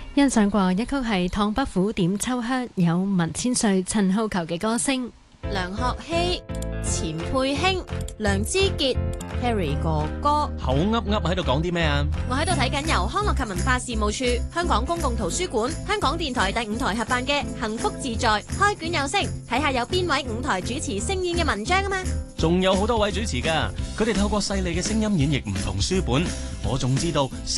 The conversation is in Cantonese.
欣賞過一曲係《唐伯虎點秋香》，有文千歲、陳浩球嘅歌聲。 梁學希、錢佩卿、梁之傑、Harry 哥哥， 口噏噏喺度講啲咩啊？ 我喺度睇緊由康樂及文化事務處、香港公共圖書館、香港電台第5台合辦嘅幸福自在開卷有聲，睇下有邊位5台主持聲演嘅文章啊嘛。 仲有好多位主持噶，佢哋透過細膩嘅聲音演繹唔同書本，我仲知道